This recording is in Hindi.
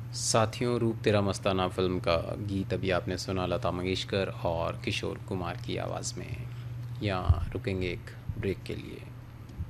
साथियों, रूप तेरा मस्ताना फ़िल्म का गीत अभी आपने सुना लता मंगेशकर और किशोर कुमार की आवाज़ में। यहाँ रुकेंगे एक ब्रेक के लिए।